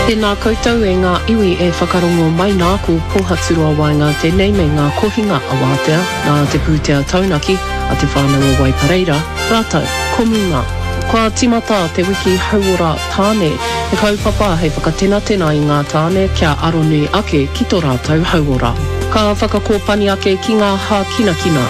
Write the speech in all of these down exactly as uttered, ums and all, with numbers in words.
Tēnā koutou e ngā iwi e whakarongo mai nā ku pōhaturua wai ngā tēnei me ngā kohinga a wātea, ngā te pūtea taunaki a te whānau o Waipareira, rātou, komunga. Kua timata te wiki hauora tāne, e kaupapa hei whakatena tēnā i ngā tāne kia aronui ake ki tō rātou hauora. Ka whakakōpani ake ki ngā hā kina kina.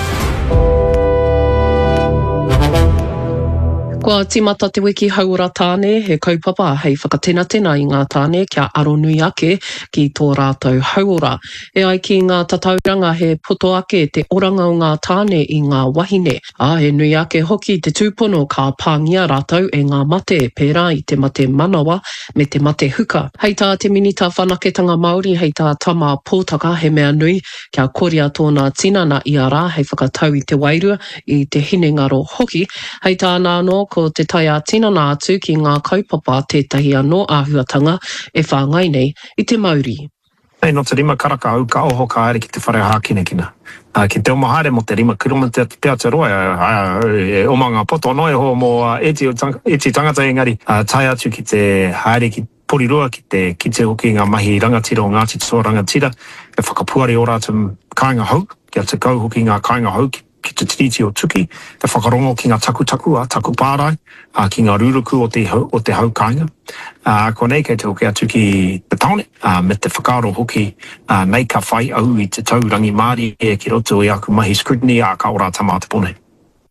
Kua timata te wiki hauora tāne, he kaupapa hei whakatena tēnā i ngā tāne kia aronui ake ki tō rātou hauora. E ai ki ngā tatauranga he poto ake te oranga o ngā tāne i ngā wahine. A he nui ake hoki te tūpono ka pāngia rātou e ngā mate pērā i te mate manawa me te mate huka. Hei tā te minita whanaketanga Māori, hei tā tama pōtaka he mea nui kia korea tōna tinana i a rā hei whakatau i te wairua i te hinengaro hoki. Hei tā nā no ko te taia tinana atu ki ngā kaupapa tētahi anō āhuatanga e whāngai nei i te Māori. Hei, no te rima karaka au ka oho ka aere ki te whare hākine kina. Uh, ki te omahaere mo te rima kurumata te Aotearoa, uh, e omanga poto no e ho mo uh, eti, tang, eti tangata engari, uh, tai atu ki te haere ki porirua ki te ki te hoki ngā mahi rangatira o Ngāti Toa rangatira, e whakapuare o rātou kāinga hau, ki a te kau hoki ngā kāinga hau ki ki te tiriti o tuki, te whakarongo ki ngā taku taku, a taku pārai, a ki ngā ruruku o te, o te hau kāinga. Uh, ko nei kei te hoki atu ki te taone, uh, me te whakaro hoki uh, nei ka whai au i te taurangi Māori e ki roto i aku mahi scrutiny a ka ora tama te pone.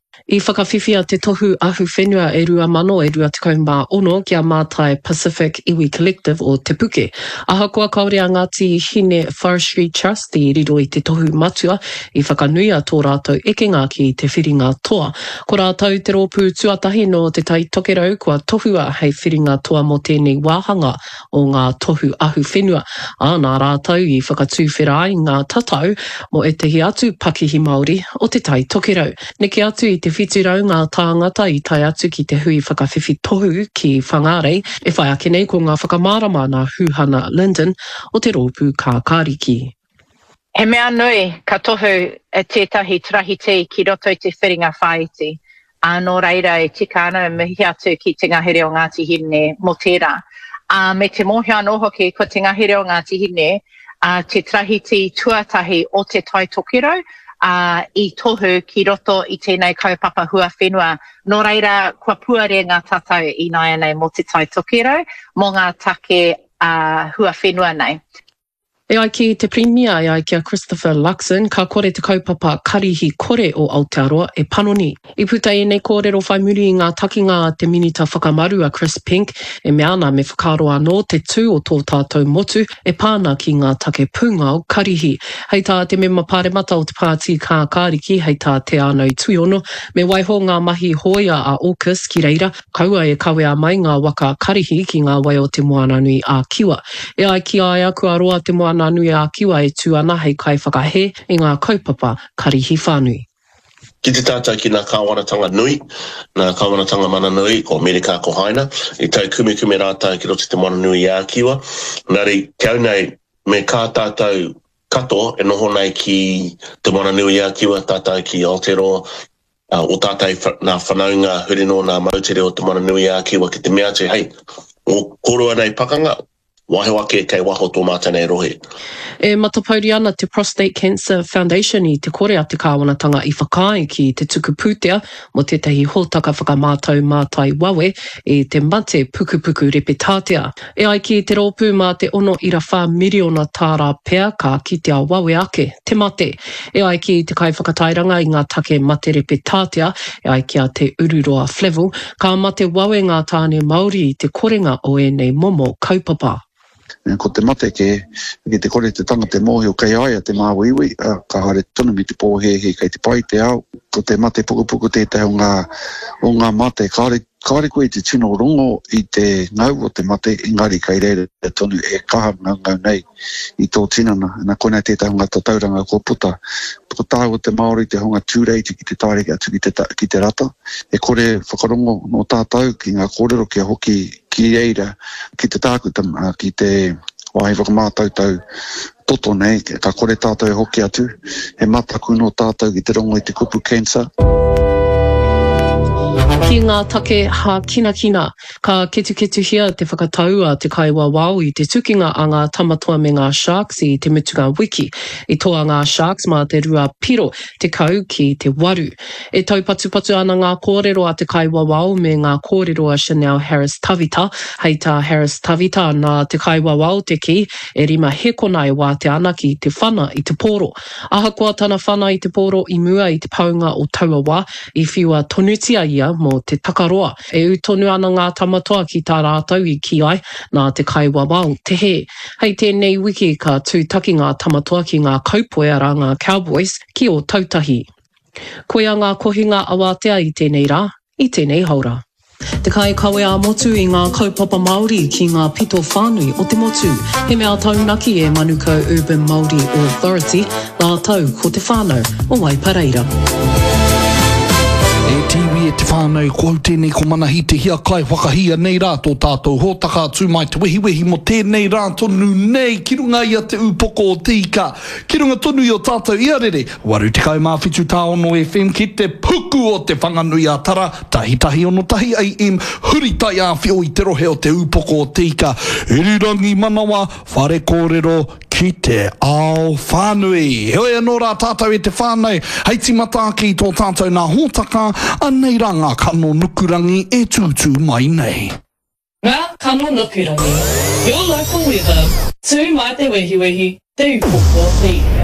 I whakawhiwhia te tohu ahu whenua e rua mano e rua tekau mā ono ki a mātai Pacific Iwi Collective o Te Puke. Aha kua kaore a Ngāti Hine Forestry Trust i riro i te tohu matua i whakanuia tō rātou ekenga ki te whiringa toa. Ko rātou te rōpū tuatahi no te tai tokerau kua tohua hei whiringa toa mo tēnei wāhanga o ngā tohu ahu whenua. A nā rātou i whakatūwhera ai ngā tatau mo e tehi atu Pakihi Māori o te tai tokerau. Neke atu i te whitirau ngā tāngata i tai atu ki te hui whakawhiwhi tohu ki Whangarei, e whai ake nei ko ngā whakamārama nā Huhana Linden o te rōpū kā Kāriki. He mea nui ka tohu e tētahi trahite ki roto i te whiringa whaiti. Anō reira e tika ana e mihi atu ki te ngahere o Ngāti Hine mo tērā. A me te mohi anō hoki ko te ngahere o Ngāti Hine, a te trahite tuatahi o te tai tokerau, Uh, i tohu ki roto i tēnei kaupapa hua whenua. Nō reira, kua puare ngā tatau i nai nei mo te tai tokerau, mo ngā take uh, hua whenua nei. E ai ki te Premier, e ai ki a Christopher Luxon, ka kore te kaupapa karihi kore o Aotearoa e panoni. I puta e nei kōrero whai muri i ngā takinga te minita whakamaru a Chris Pink, e meana me whakaro anō te tū o tō tātou motu, e pāna ki ngā take pūnga o karihi. Hei tā te mema pāremata o te pāti kā Kāriki, hei tā te anau tuiono, me waiho ngā mahi hoia a AUKUS ki reira, kaua e kawe a mai ngā waka karihi ki ngā wai o te moananui a Kiwa. E ai ki ai aku aroa te moananui Nā nui a Kiwa e tū ana hei kai whakahe i ngā kaupapa karihi whānui. Ki te tātou ki ngā kāwanatanga nui, ngā kāwanatanga mana nui, ko Amerika ko Haina, i tau kume kume rātou ki roto te mana nui a Kiwa. Nari, kiau nei, me kā tātou kato e noho nei ki te mana nui a Kiwa, tātou ki Aotearoa, uh, o tātou nā whanaunga hurino nā mautere o te mana nui a Kiwa ki te mea te, hei, o korua nei pakanga, wahe wake kei waho tō mātana e rohe. E matapauri ana te Prostate Cancer Foundation i te kore a te kāwanatanga i whakai ki te tuku pūtea mo tētahi hōtaka whakamātau mātai wawe e te mate puku puku repetātea. E ai ki te rōpū mā te ono ira whā miriona tāra pea ka kitea wawe ake, te mate. E ai ki te kai whakatairanga i ngā take mate repetātea, e ai ki a te ururoa Flevel, ka mate wawe ngā tāne Māori i te korenga o e nei momo kaupapa. Ko te mate ke, ke te kore te tanga te mohi o kei aia te māwiwi, ka hare tonu mi te pōhehe kei te pai te au. Ko te mate pukupuku tētai o ngā, o ngā mate, ka hare, ka hare koe te tino rongo i te ngau o te mate, ingari kei reire te tonu e kaha ngau ngau nei i tō tinana. Nā konei tētai o ngā tatauranga ko puta. Ko tāu o te Māori te honga tūreiti ki te taureke atu ki te, ki te rata. E kore whakarongo no tātou ki ngā kōrero kia hoki ki eira, ki te tākutama, ki te wahi whakamātautau toto nei, ka kore tātou e hoki atu, he mataku no tātou ki te rongo i te kupu cancer. Ki ngā take ha kina kina, ka ketu ketu hia te whakataua te kaiwa wau i te tukinga a ngā tamatoa me ngā sharks i te mutunga wiki. I toa ngā sharks mā te rua piro te kau ki te waru. E tau patu patu ana ngā kōrero a te kaiwa wau me ngā kōrero a Chanel Harris Tavita. Hei tā Harris Tavita nā te kaiwa wau te ki e rima he konai wā te ana ki te whana i te pōro. Ahakoa tana whana i te pōro i mua i te paunga o Tauawa i whiua tonutia ia mō te takaroa. E utonu ana ngā tamatoa ki tā rātau i ki ai nā te kaiwa wau te he. Hei tēnei wiki ka tūtaki ngā tamatoa ki ngā kaupoe ara ngā Cowboys ki o tautahi. Koia ngā kohinga awatea i tēnei rā, i tēnei haura. Te kai kawe a motu i ngā kaupapa Māori ki ngā pito whānui o te motu. He mea taunaki e Manuka Urban Māori Authority, ngā tau ko te whānau o Waipareira. E tiwi e te whānau, ko au tēnei ko manahi te hia kai whakahia nei rā tō tātou hōtaka atu mai te wehi wehi mo tēnei rā tonu nei, ki runga ia te upoko o te ika, ki runga tonu i o tātou iarere, waru te kai mawhitu tā ono F M ki te puku o te whanganui a tara, tahi tahi ono tahi A M, huritai a whio i te rohe o te upoko o te ika, irirangi manawa, whare kōrero, ki te ao whānui. Hoi anō rā tātou e te whānau, hei timata ki tō tātou nā hōtaka, anei rā ngā kano nukurangi e tūtū mai nei. Ngā kano nukurangi, your local weather, tū mai te wehi wehi, te upoko o te ika.